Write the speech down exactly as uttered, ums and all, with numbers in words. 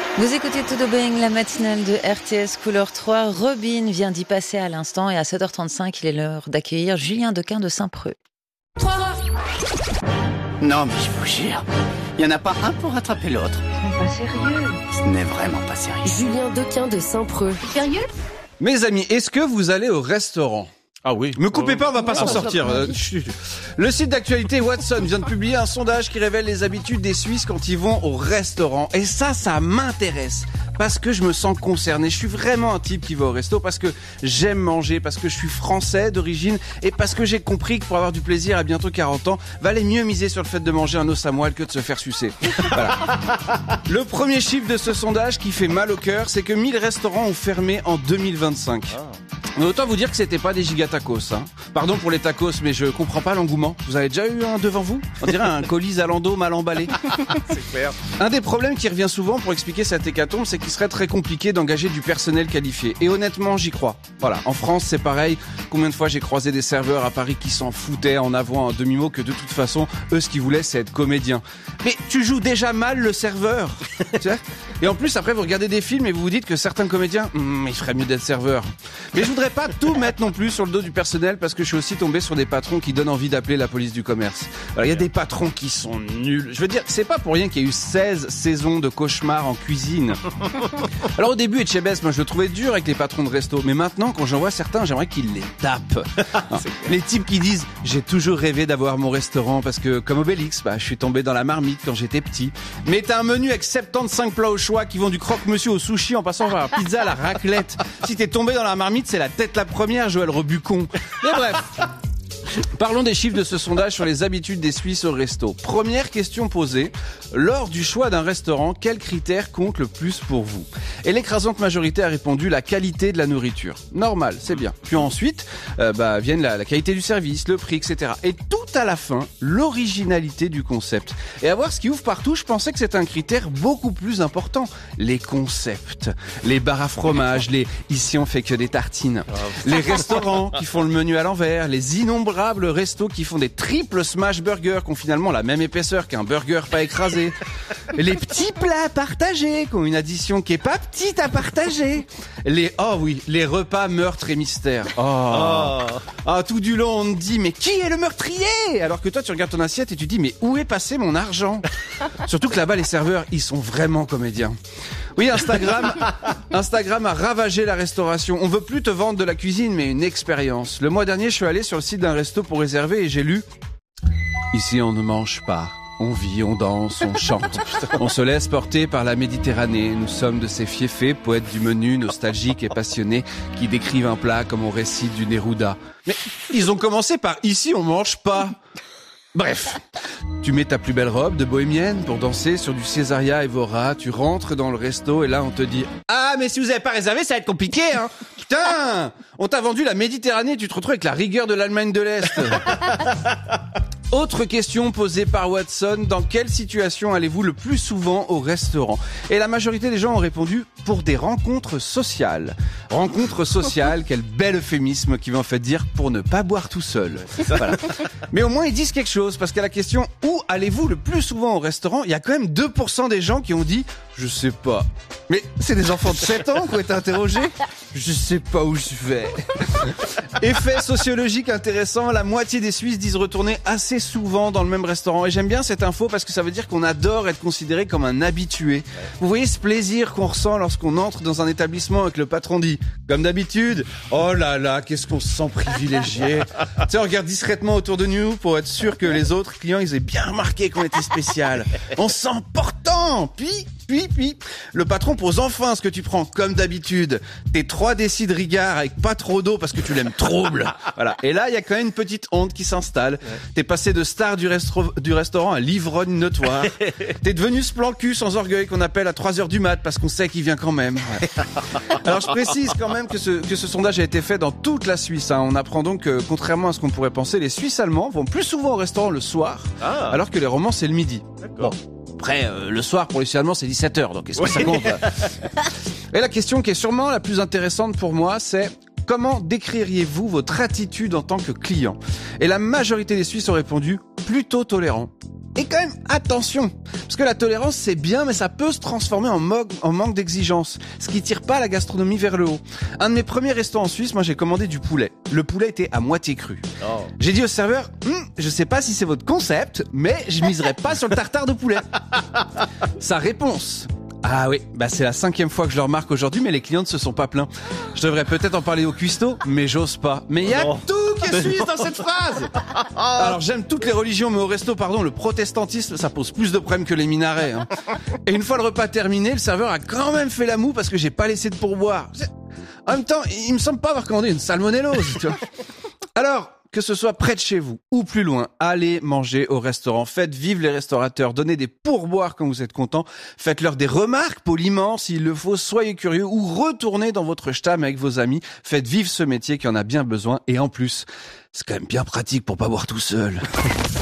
Vous écoutez Tout de Bang, la matinale de R T S Couleur trois. Robin vient d'y passer à l'instant et à sept heures trente-cinq, il est l'heure d'accueillir Julien Dequin de Saint-Preux. Non, mais je vous jure, il n'y en a pas un pour rattraper l'autre. C'est pas sérieux. Ce n'est vraiment pas sérieux. Julien Dequin de Saint-Preux. Sérieux ? Mes amis, est-ce que vous allez au restaurant ? Ah oui. Me coupez pas, on va pas Ouais, s'en bah, sortir. ça va Euh, chut. Le site d'actualité Watson vient de publier un sondage qui révèle les habitudes des Suisses quand ils vont au restaurant. Et ça, ça m'intéresse. Parce que je me sens concerné. Je suis vraiment un type qui va au resto parce que j'aime manger, parce que je suis français d'origine et parce que j'ai compris que pour avoir du plaisir à bientôt quarante ans, valait mieux miser sur le fait de manger un os à moelle que de se faire sucer. Voilà. Le premier chiffre de ce sondage qui fait mal au cœur, c'est que mille restaurants ont fermé en deux mille vingt-cinq. Mais autant vous dire que c'était pas des gigatacos, hein. Pardon pour les tacos, mais je comprends pas l'engouement. Vous avez déjà eu un devant vous ? On dirait un colis Zalando mal emballé. C'est clair. Un des problèmes qui revient souvent pour expliquer cette hécatombe, c'est qu'il serait très compliqué d'engager du personnel qualifié. Et honnêtement, j'y crois. Voilà. En France, c'est pareil. Combien de fois j'ai croisé des serveurs à Paris qui s'en foutaient en avouant un demi-mot que de toute façon, eux, ce qu'ils voulaient, c'est être comédien. Mais tu joues déjà mal le serveur. Tu sais ? Et en plus, après, vous regardez des films et vous vous dites que certains comédiens, hum, il ferait mieux d'être serveur. Mais je voudrais pas tout mettre non plus sur le dos du personnel parce que je suis aussi tombé sur des patrons qui donnent envie d'appeler la police du commerce. Alors, il y a des patrons qui sont nuls. Je veux dire, c'est pas pour rien qu'il y a eu seize saisons de cauchemars en cuisine. Alors, au début, Etchebest, moi, je le trouvais dur avec les patrons de resto. Mais maintenant, quand j'en vois certains, j'aimerais qu'ils les tapent. Non. Les types qui disent, j'ai toujours rêvé d'avoir mon restaurant parce que, comme Obélix, bah, je suis tombé dans la marmite quand j'étais petit. Mais t'as un menu avec soixante-quinze plats au choix qui vont du croque-monsieur au sushi en passant par la pizza à la raclette. Si t'es tombé dans la marmite, c'est la tête la première, Joël Rebucon. Mais bref. Parlons des chiffres de ce sondage sur les habitudes des Suisses au resto. Première question posée. Lors du choix d'un restaurant, quels critères comptent le plus pour vous ? Et l'écrasante majorité a répondu la qualité de la nourriture. Normal, c'est bien. Puis ensuite, euh, bah, viennent la, la qualité du service, le prix, et cetera. Et tout à la fin, l'originalité du concept. Et à voir ce qui ouvre partout, je pensais que c'était un critère beaucoup plus important. Les concepts. Les bars à fromage, les « ici on fait que des tartines ». Les restaurants qui font le menu à l'envers, les innombrables restos qui font des triples smash burgers qui ont finalement la même épaisseur qu'un burger pas écrasé. Les petits plats partagés qui ont une addition qui est pas petite à partager. Les, oh oui, les repas meurtres et mystères. Oh. Oh. Ah, tout du long, on te dit, mais qui est le meurtrier? Alors que toi, tu regardes ton assiette et tu dis, mais où est passé mon argent? Surtout que là-bas, les serveurs, ils sont vraiment comédiens. Oui, Instagram, Instagram a ravagé la restauration. On veut plus te vendre de la cuisine, mais une expérience. Le mois dernier, je suis allé sur le site d'un resto pour réserver et j'ai lu « Ici, on ne mange pas. On vit, on danse, on chante. On se laisse porter par la Méditerranée. Nous sommes de ces fiefés, poètes du menu, nostalgiques et passionnés, qui décrivent un plat comme on récite du Neruda. Mais ils ont commencé par « Ici, on mange pas ». Bref, tu mets ta plus belle robe de bohémienne pour danser sur du Césaria Evora, tu rentres dans le resto et là on te dit « Ah, mais si vous avez pas réservé, ça va être compliqué, hein !» Putain, on t'a vendu la Méditerranée, tu te retrouves avec la rigueur de l'Allemagne de l'Est. Autre question posée par Watson, dans quelle situation allez-vous le plus souvent au restaurant? Et la majorité des gens ont répondu pour des rencontres sociales. Rencontres sociales, quel bel euphémisme qui va en fait dire pour ne pas boire tout seul. Voilà. Mais au moins ils disent quelque chose, parce qu'à la question où allez-vous le plus souvent au restaurant, il y a quand même deux pour cent des gens qui ont dit je sais pas. Mais c'est des enfants de sept ans qui ont été interrogés. Je sais pas où je vais. Effet sociologique intéressant, la moitié des Suisses disent retourner assez souvent dans le même restaurant. Et j'aime bien cette info parce que ça veut dire qu'on adore être considéré comme un habitué. Vous voyez ce plaisir qu'on ressent lorsqu'on entre dans un établissement et que le patron dit, comme d'habitude, oh là là, qu'est-ce qu'on se sent privilégié. Tu sais, on regarde discrètement autour de nous pour être sûr que les autres clients, ils aient bien remarqué qu'on était spécial. On se sent portant. Puis, puis, puis, le patron pose enfin ce que tu prends comme d'habitude. Tes trois décis de Ricard avec pas trop d'eau parce que tu l'aimes trouble. Voilà. Et là, il y a quand même une petite honte qui s'installe. Ouais. T'es passé de star du, restro- du restaurant à l'ivrogne notoire. T'es devenu ce plan cul sans orgueil qu'on appelle à trois heures du mat parce qu'on sait qu'il vient quand même. Ouais. Alors, je précise quand même que ce, que ce sondage a été fait dans toute la Suisse. Hein. On apprend donc que, contrairement à ce qu'on pourrait penser, les Suisses allemands vont plus souvent au restaurant le soir, ah. alors que les Romands, c'est le midi. D'accord. Bon. Après, euh, le soir, pour les Suisses allemands, c'est dix-sept heures, donc est-ce que oui. ça compte? Et la question qui est sûrement la plus intéressante pour moi, c'est comment décririez-vous votre attitude en tant que client? Et la majorité des Suisses ont répondu plutôt tolérant. Et quand même, attention, parce que la tolérance c'est bien, mais ça peut se transformer en, mo- en manque d'exigence, ce qui tire pas la gastronomie vers le haut. Un de mes premiers restos en Suisse, moi j'ai commandé du poulet. Le poulet était à moitié cru. Oh. J'ai dit au serveur, hm, je sais pas si c'est votre concept, mais je miserai pas sur le tartare de poulet. Sa réponse: ah oui, bah c'est la cinquième fois que je le remarque aujourd'hui, mais les clients ne se sont pas plaints. Je devrais peut-être en parler au cuistot, mais j'ose pas. Mais il y a Non. tout qui est suisse dans cette phrase. Alors j'aime toutes les religions, mais au resto, pardon, le protestantisme, ça pose plus de problèmes que les minarets. Hein. Et une fois le repas terminé, le serveur a quand même fait la moue parce que j'ai pas laissé de pourboire. C'est- En même temps, il me semble pas avoir commandé une salmonellose, tu vois. Alors, que ce soit près de chez vous ou plus loin, allez manger au restaurant. Faites vivre les restaurateurs. Donnez des pourboires quand vous êtes content. Faites-leur des remarques poliment s'il le faut. Soyez curieux ou retournez dans votre stam avec vos amis. Faites vivre ce métier qui en a bien besoin. Et en plus, c'est quand même bien pratique pour pas boire tout seul.